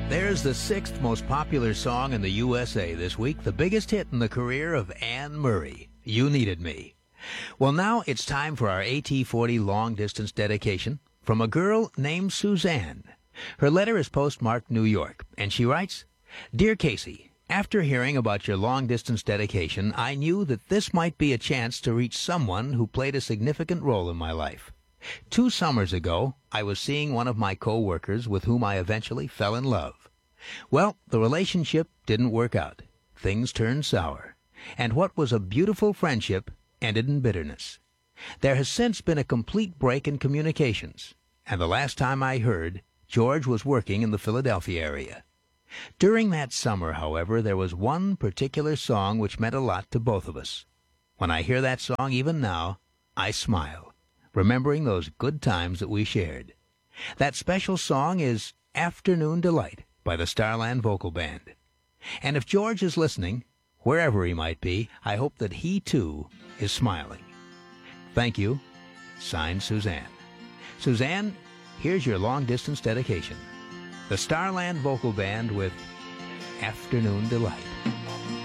There's the sixth most popular song in the USA this week, the biggest hit in the career of Anne Murray, You Needed Me. Well, now it's time for our AT40 long-distance dedication from a girl named Suzanne. Her letter is postmarked New York, and she writes, Dear Casey, after hearing about your long-distance dedication, I knew that this might be a chance to reach someone who played a significant role in my life. 2 summers ago, I was seeing one of my co-workers with whom I eventually fell in love. Well, the relationship didn't work out. Things turned sour. And what was a beautiful friendship ended in bitterness. There has since been a complete break in communications, and the last time I heard, George was working in the Philadelphia area. During that summer, however, there was one particular song which meant a lot to both of us. When I hear that song even now, I smile, remembering those good times that we shared. That special song is Afternoon Delight by the Starland Vocal Band. And if George is listening, wherever he might be, I hope that he, too, is smiling. Thank you. Signed, Suzanne. Suzanne, here's your long-distance dedication. The Starland Vocal Band with Afternoon Delight.